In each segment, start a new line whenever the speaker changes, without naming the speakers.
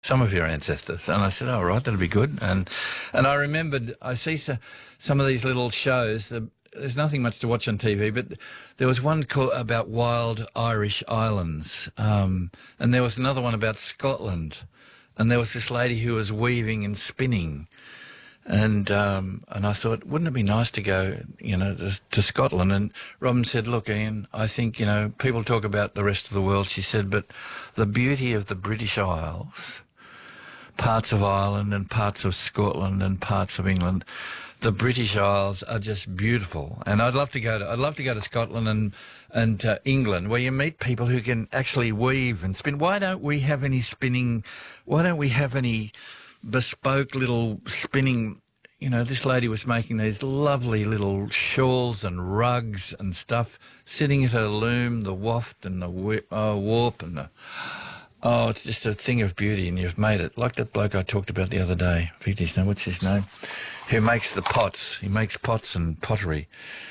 some of your ancestors. And I said, "Oh, right, that'll be good." And I remembered, I see some of these little shows. There's nothing much to watch on TV, but there was one about wild Irish islands, and there was another one about Scotland, and there was this lady who was weaving and spinning. And I thought, wouldn't it be nice to go, to Scotland? And Robin said, "Look, Ian, I think, people talk about the rest of the world," she said, "but the beauty of the British Isles, parts of Ireland and parts of Scotland and parts of England, the British Isles are just beautiful." And I'd love to go to Scotland and England, where you meet people who can actually weave and spin. Why don't we have any spinning? Why don't we have any bespoke little spinning? This lady was making these lovely little shawls and rugs and stuff, sitting at her loom, the waft and the warp and it's just a thing of beauty, and you've made it. Like that bloke I talked about the other day, what's his name? Who makes the pots. He makes pots and pottery.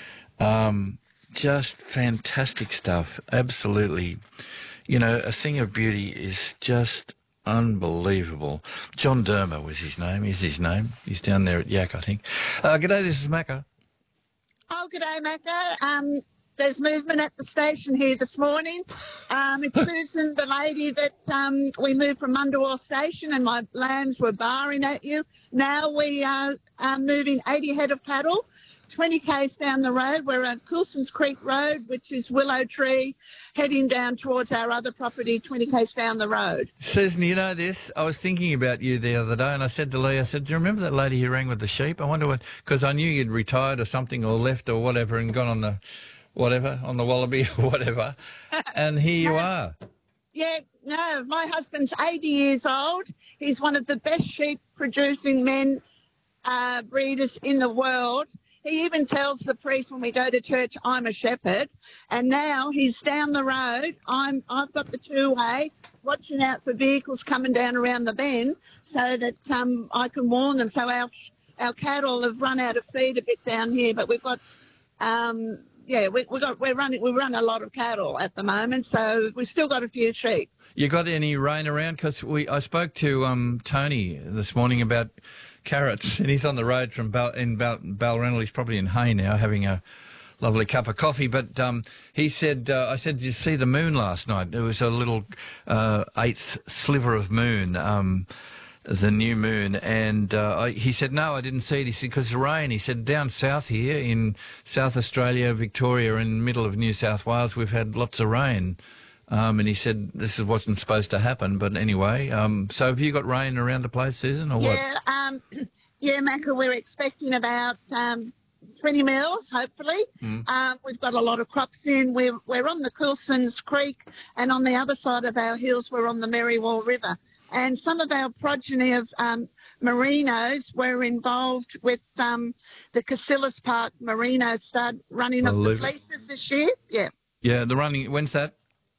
Just fantastic stuff. Absolutely. A thing of beauty is just unbelievable. John Dermer was his name. Is his name. He's down there at Yak, I think. G'day, this is Macca.
Oh, g'day, Macca. There's movement at the station here this morning. It's Susan, the lady that we moved from Mundawar Station, and my lambs were barring at you. Now we are moving 80 head of cattle, 20 k's down the road. We're at Coulson's Creek Road, which is Willow Tree, heading down towards our other property, 20 k's down the road.
Susan, you know this? I was thinking about you the other day, and I said to Lee, do you remember that lady who rang with the sheep? I wonder what, because I knew you'd retired or something, or left or whatever, and gone on the on the Wallaby or whatever, and here you are.
Yeah, no, my husband's 80 years old. He's one of the best sheep producing breeders in the world. He even tells the priest when we go to church, "I'm a shepherd." And now he's down the road. I've got the two-way, watching out for vehicles coming down around the bend so that I can warn them. So our cattle have run out of feed a bit down here, but we've got we run a lot of cattle at the moment, so we've still got a few sheep.
You got any rain around? Because I spoke to Tony this morning about carrots, and he's on the road from Balranald. He's probably in Hay now, having a lovely cup of coffee. But he said, I said, "Did you see the moon last night?" There was a little eighth sliver of moon. The new moon, and he said, "No, I didn't see it." He said, "Because of rain." He said, "Down south here in South Australia, Victoria, in the middle of New South Wales, we've had lots of rain." And he said, "This wasn't supposed to happen, but anyway." So have you got rain around the place, Susan, or what?
Yeah, Macca, we're expecting about 20 mils, hopefully. We've got a lot of crops in. We're on the Coulson's Creek, and on the other side of our hills, we're on the Merriwall River. And some of our progeny of merinos were involved with the Casillas Park merino stud running of the fleeces this year. Yeah.
Yeah, the running, when's that?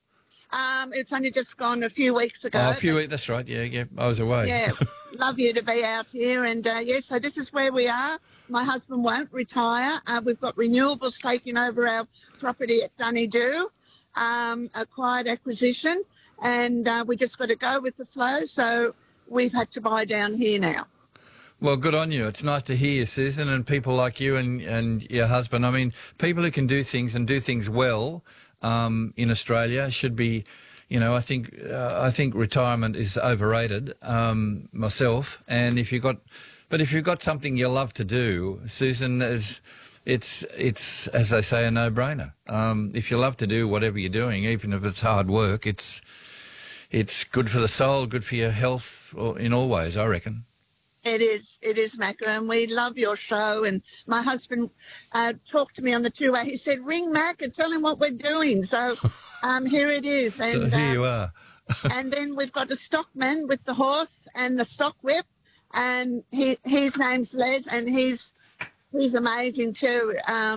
It's only just gone a few weeks ago.
Oh, a few weeks, that's right. Yeah, I was away.
Yeah, love you to be out here. And, so this is where we are. My husband won't retire. We've got renewables taking over our property at Dunedoo, a quiet acquisition. And we just got to go with the flow, so we've had to buy down here now.
Well, good on you. It's nice to hear, Susan, and people like you and your husband. I mean, people who can do things and do things well in Australia should be, I think retirement is overrated myself. And if you've got something you love to do, Susan, it's as they say, a no-brainer. If you love to do whatever you're doing, even if it's hard work, it's good for the soul, good for your health, in all ways, I reckon.
It is, Macca, and we love your show. And my husband talked to me on the two-way. He said, "Ring Mac and tell him what we're doing." So here it is. And,
so here you are.
And then we've got a stockman with the horse and the stock whip, and his name's Les, and he's amazing too.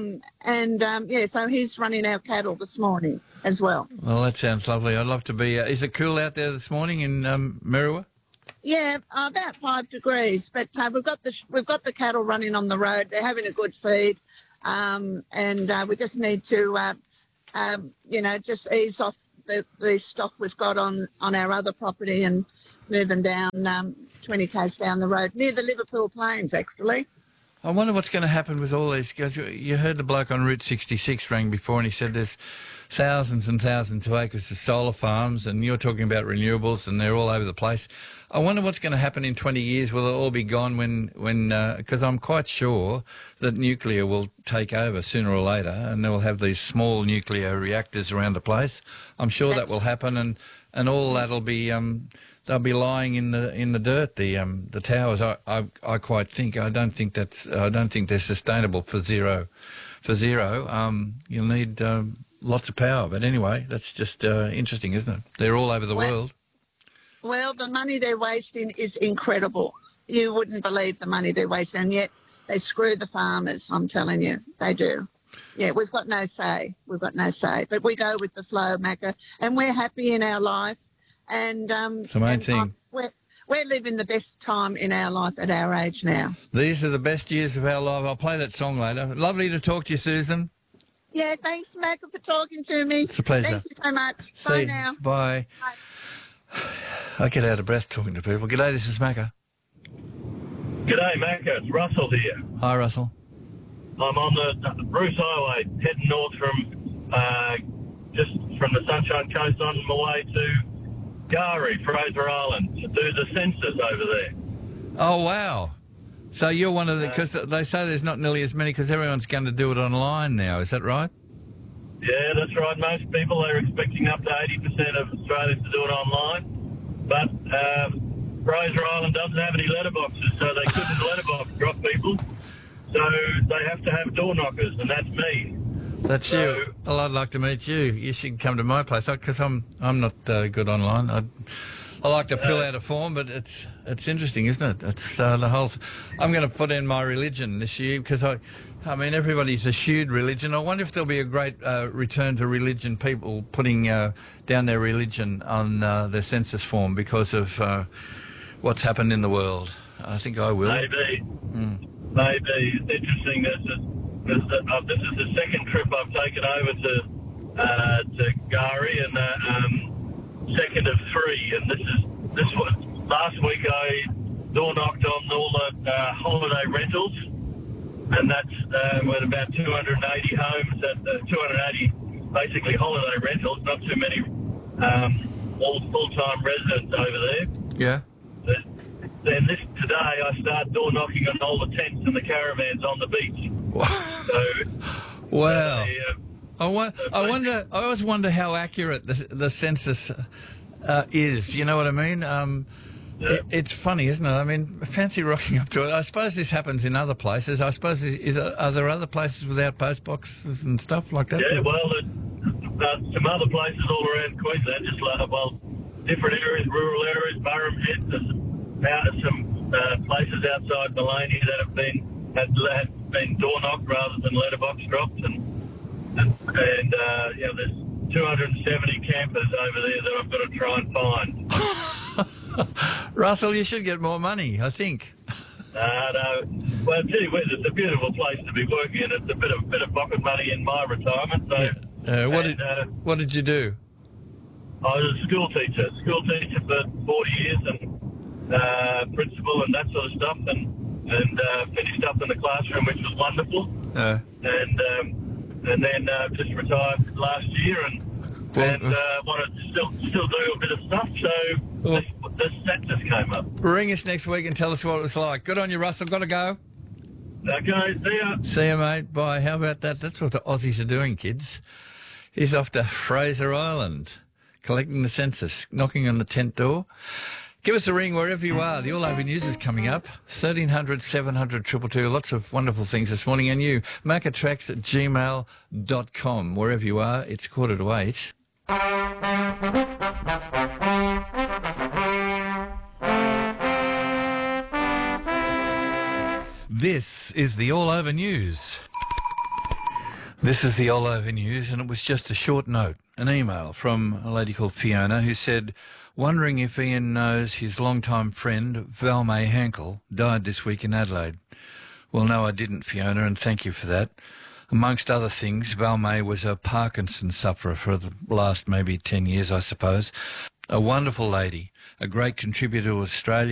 So he's running our cattle this morning as well.
Well, that sounds lovely. I'd love to be. Is it cool out there this morning in Merriwa?
Yeah, about 5 degrees. But we've got the cattle running on the road. They're having a good feed, and we just need to, just ease off the stock we've got on our other property and moving down 20 k's down the road near the Liverpool Plains, actually.
I wonder what's going to happen with all these guys. You heard the bloke on Route 66 rang before, and he said there's thousands and thousands of acres of solar farms, and you're talking about renewables, and they're all over the place. I wonder what's going to happen in 20 years. Will it all be gone because I'm quite sure that nuclear will take over sooner or later, and they'll have these small nuclear reactors around the place. I'm sure that will happen, and all that'll be they'll be lying in the dirt. The towers. I quite think. I don't think they're sustainable for zero. You'll need lots of power. But anyway, that's just interesting, isn't it? They're all over the world.
Well, the money they're wasting is incredible. You wouldn't believe the money they're wasting, and yet they screw the farmers. I'm telling you, they do. Yeah, we've got no say. But we go with the flow, Macca, and we're happy in our life. And
it's the main thing.
We're living the best time in our life at our age now.
These are the best years of our life. I'll play that song later. Lovely to talk to you, Susan.
Yeah, thanks, Macca, for talking to me.
It's a pleasure.
Thank you so much. Bye now.
Bye.
Bye.
I get out of breath talking to people. G'day, this is Macca.
G'day, Macca. It's Russell here.
Hi, Russell.
I'm on the Bruce Highway, heading north just from the Sunshine Coast on my way to Gari, Fraser Island, to do the census over there.
Oh, wow. So you're one of the... Because they say there's not nearly as many because everyone's going to do it online now. Is that right?
Yeah, that's right. Most people are expecting up to 80% of Australians to do it online. But Fraser Island doesn't have any letterboxes, so they couldn't letterbox drop people. So they have to have door knockers, and that's me.
That's you. Well, I'd like to meet you. You should come to my place because I'm not good online. I like to fill out a form, but it's interesting, isn't it? It's the whole. I'm going to put in my religion this year because I mean everybody's eschewed religion. I wonder if there'll be a great return to religion. People putting down their religion on their census form because of what's happened in the world. I think I will.
Maybe. Maybe. It's interesting. This is the second trip I've taken over to Gari, and second of three. And this was last week. I door knocked on all the holiday rentals, and that's with about 280 homes, 280 basically holiday rentals. Not too many all full-time residents over there.
Yeah.
Then today I start door knocking on all the tents and the caravans on the beach. So,
wow. I always wonder how accurate the census is. You know what I mean? It's funny, isn't it? I mean, fancy rocking up to it. I suppose this happens in other places. I suppose are there other places without post boxes and stuff like that?
Yeah, well, some other places all around Queensland, just different areas, rural areas, Burrum Head, there's some places outside Maloney that have been door knocked rather than letterbox dropped, and there's 270 campers over there that I've got to try and find.
Russell, you should get more money, I think.
No. Well, gee whiz, it's a beautiful place to be working in. It's a bit of pocket money in my retirement. So,
what did you do?
I was a school teacher for 40 years, and principal and that sort of stuff, and finished up in the classroom, which was wonderful. And then just retired last year, and wanted to still do a bit of stuff. So this census came up.
Ring us next week and tell us what it was like. Good on you, Russ. I've got to go.
Okay, see ya.
See ya, mate. Bye. How about that? That's what the Aussies are doing, kids. He's off to Fraser Island, collecting the census, knocking on the tent door. Give us a ring wherever you are. The All Over News is coming up. 1300 700 222. Lots of wonderful things this morning. And you, maccatracks@gmail.com. Wherever you are, it's 7:45. This is the All Over News. This is the All Over News, and it was just a short note, an email from a lady called Fiona who said, wondering if Ian knows his longtime friend, Val May Hankel, died this week in Adelaide. Well, no, I didn't, Fiona, and thank you for that. Amongst other things, Balmain was a Parkinson's sufferer for the last maybe 10 years, I suppose. A wonderful lady, a great contributor to Australia.